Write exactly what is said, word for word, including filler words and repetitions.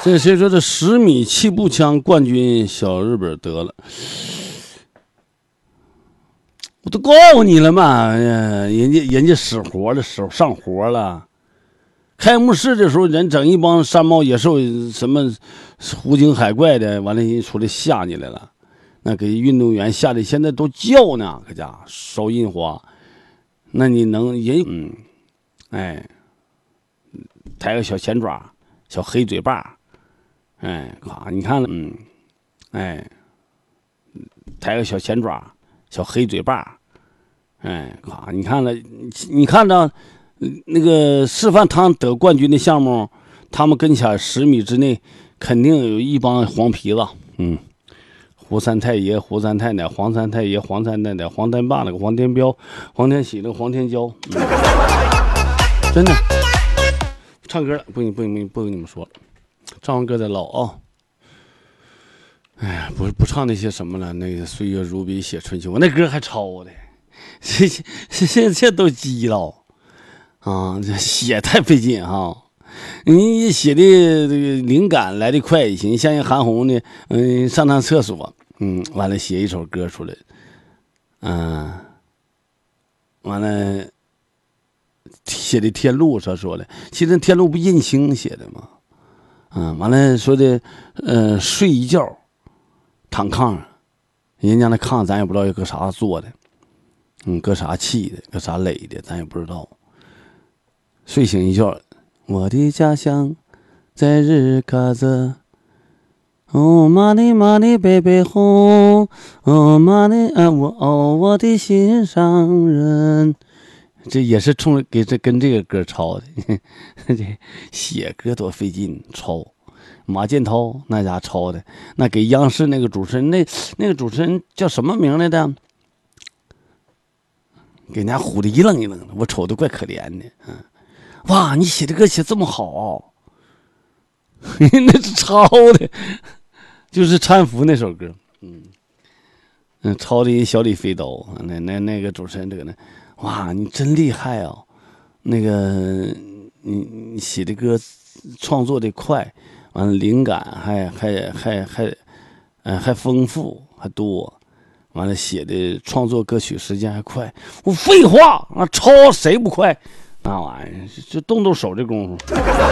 这谁说这十米气步枪冠军小日本得了？我都告诉你了嘛，人家人家使活了，使上活了。开幕式的时候，人整一帮山猫野兽，什么湖景海怪的，完了人出来吓你来了。那给运动员吓得现在都叫呢，可家烧印花。那你能人嗯，哎，抬个小前爪，小黑嘴巴。哎，咔！你看了，嗯，哎，抬个小前爪，小黑嘴巴，哎，咔！你看了，你看到那个示范汤得冠军的项目，他们跟前十米之内肯定有一帮黄皮子，嗯，胡三太爷、胡三太奶、黄三太爷、黄三太奶、黄天霸那个黄天彪、黄天喜那个黄天骄，嗯、真的，唱歌了，不不不不跟你们说了。唱完歌再唠啊！哎呀，不不唱那些什么了，那个岁月如笔写春秋，我那歌还抄的，这这这都急了啊！这写太费劲哈。你写的这个灵感来得快也行，像韩红呢，嗯，上趟厕所，嗯，完了写一首歌出来，嗯，完了写的《天路》上说的，其实《天路》不印青写的吗？嗯，完了说的，呃，睡一觉，躺炕上，人家那炕咱也不知道有个啥做的，嗯，搁啥砌的，搁啥垒的，咱也不知道。睡醒一觉，我的家乡在日喀则，哦妈的妈的北北红，哦妈的啊我哦我的心上人。这也是冲给这跟这个歌抄的，这写歌多费劲，抄。马建涛那家抄的，那给央视那个主持人，那那个主持人叫什么名来的？给人家唬得一愣一愣的，我瞅着怪可怜的。嗯，哇，你写的歌写这么好，那是抄的，就是搀扶那首歌。嗯嗯，抄的小李飞刀，那那那个主持人这个呢？哇，你真厉害哦！那个，你你写的歌创作的快，完了灵感还还还还，呃，还丰富还多，完了写的创作歌曲时间还快。我废话啊，抄谁不快？那玩意儿就动动手这功夫。